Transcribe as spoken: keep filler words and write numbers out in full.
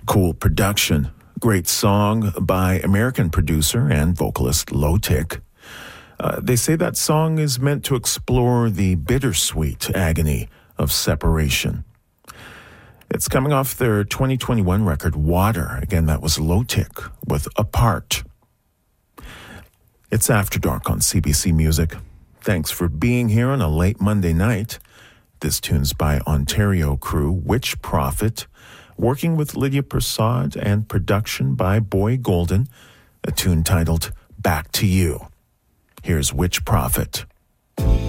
Cool production. Great song by American producer and vocalist Lotic. Uh, they say that song is meant to explore the bittersweet agony of separation. It's coming off their twenty twenty-one record, Water. Again, that was Lotic with Apart. It's After Dark on C B C Music. Thanks for being here on a late Monday night. This tune's by Ontario crew Witch Prophet, working with Lydia Prasad, and production by Boy Golden, a tune titled Back to You. Here's Witch Prophet.